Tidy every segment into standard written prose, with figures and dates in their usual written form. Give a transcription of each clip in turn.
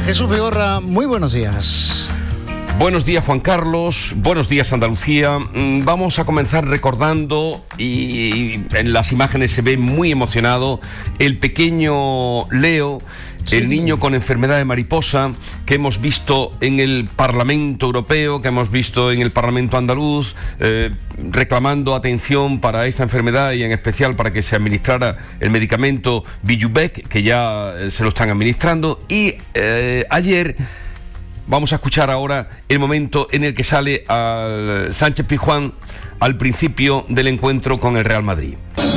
Jesús Vigorra, muy buenos días. Buenos días, Juan Carlos, buenos días, Andalucía. Vamos a comenzar recordando, y en las imágenes se ve muy emocionado, el pequeño Leo, sí, el niño con enfermedad de mariposa, que hemos visto en el Parlamento Europeo, que hemos visto en el Parlamento andaluz, reclamando atención para esta enfermedad y en especial para que se administrara el medicamento Bijubec, que ya se lo están administrando. Y ayer... Vamos a escuchar ahora el momento en el que sale al Sánchez Pizjuán al principio del encuentro con el Real Madrid.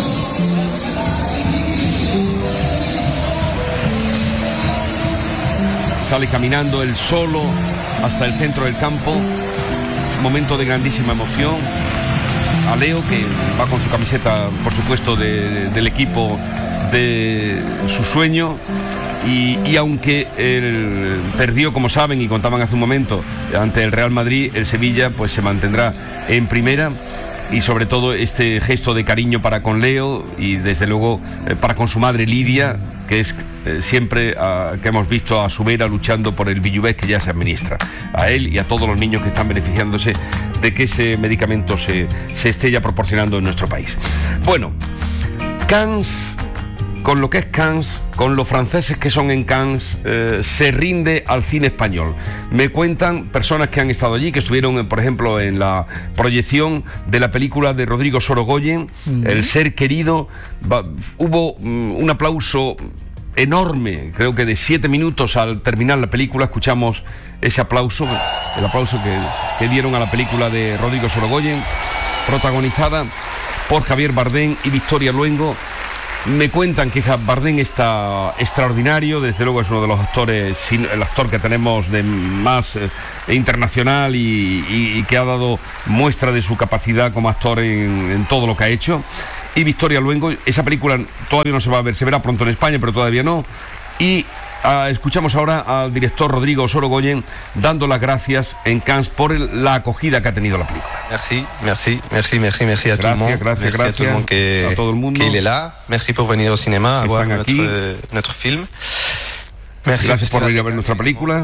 Sale caminando él solo hasta el centro del campo. Momento de grandísima emoción. A Leo, que va con su camiseta, por supuesto, del equipo de su sueño. Y aunque él perdió, como saben y contaban hace un momento, ante el Real Madrid, el Sevilla pues se mantendrá en primera. Y sobre todo este gesto de cariño para con Leo y desde luego para con su madre Lidia, que es siempre que hemos visto a su vera luchando por el Bijubec que ya se administra a él y a todos los niños que están beneficiándose de que ese medicamento se esté ya proporcionando en nuestro país. Bueno, Cannes, con lo que es Cannes, con los franceses que son en Cannes, se rinde al cine español. Me cuentan personas que han estado allí, que estuvieron, por ejemplo, en la proyección de la película de Rodrigo Sorogoyen, El ser querido. Hubo un aplauso enorme, creo que de 7 minutos al terminar la película. Escuchamos ese aplauso, el aplauso que dieron a la película de Rodrigo Sorogoyen, protagonizada por Javier Bardem y Victoria Luengo. Me cuentan que Bardem está extraordinario, desde luego es uno de los actores, el actor que tenemos de más internacional y que ha dado muestra de su capacidad como actor en todo lo que ha hecho. Y Victoria Luengo, esa película todavía no se va a ver, se verá pronto en España, pero todavía no. Y escuchamos ahora al director Rodrigo Sorogoyen dando las gracias en Cannes por la acogida que ha tenido la película. Merci à tout le monde. Gracias a todo el mundo. Qu'il est là. Merci pour venir au cinéma, a voir notre film. Merci gracias por venir a ver nuestra película.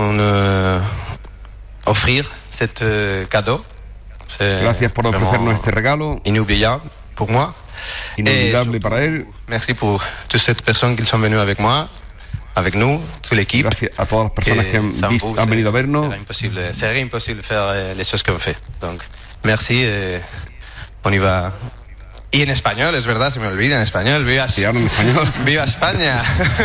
Offrir cet cadeau. Gracias por ofrecernos este regalo. Inoubliable pour moi. Inolvidable para él. Merci pour toutes ces personnes qui sont venues avec moi. Avec nous, toute l'équipe. Gracias a todas las personas que han venido a vernos. Sería imposible faire les choses qu'on fait. Donc, merci. On y va. Y en español, es verdad, se me olvida, en español. Sí, ahora en español. ¡Viva España!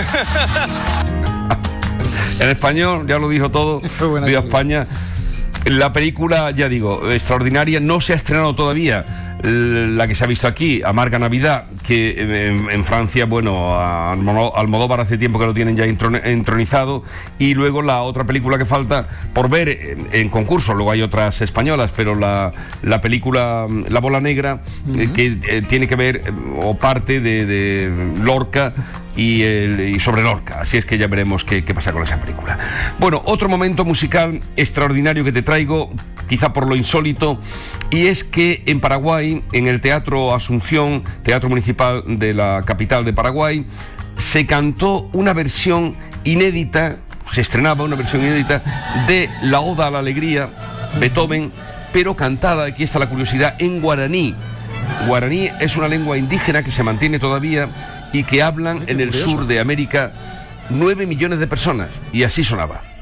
En español, ya lo dijo todo. ¡Viva España! La película, ya digo, extraordinaria. No se ha estrenado todavía la que se ha visto aquí, Amarga Navidad, que en Francia, bueno, Almodóvar hace tiempo que lo tienen ya entronizado. Y luego la otra película que falta por ver en concurso, luego hay otras españolas, pero la película La Bola Negra, que tiene que ver o parte de Lorca y sobre Lorca, así es que ya veremos qué pasa con esa película. Bueno, otro momento musical extraordinario que te traigo, quizá por lo insólito, y es que en Paraguay, en el Teatro Asunción, Teatro Municipal de la capital de Paraguay, se cantó una versión inédita, se estrenaba una versión inédita de la Oda a la Alegría, Beethoven, pero cantada, aquí está la curiosidad, en guaraní. Guaraní es una lengua indígena que se mantiene todavía y que hablan en el sur de América 9 millones de personas, y así sonaba.